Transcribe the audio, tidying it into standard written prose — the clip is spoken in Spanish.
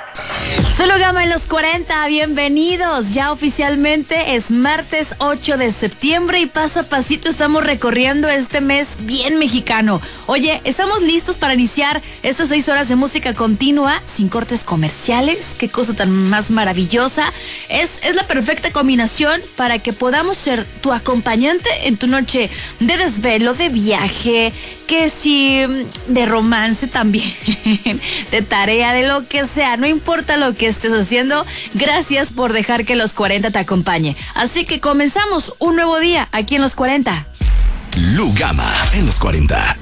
Solo Gama en los 40, bienvenidos. Ya oficialmente es martes 8 de septiembre y paso a pasito estamos recorriendo este mes bien mexicano. Oye, estamos listos para iniciar estas 6 horas de música continua sin cortes comerciales. Qué cosa tan más maravillosa. Es la perfecta combinación para que podamos ser tu acompañante en tu noche de desvelo, de viaje, que si de romance también, de tarea, de lo que sea, no importa lo que estés haciendo, gracias por dejar que los 40 te acompañe. Así que comenzamos un nuevo día aquí en los 40. Lugama en los 40.